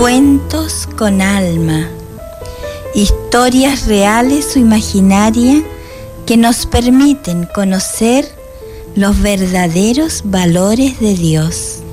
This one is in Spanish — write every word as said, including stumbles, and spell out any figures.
Cuentos con alma, historias reales o imaginarias que nos permiten conocer los verdaderos valores de Dios.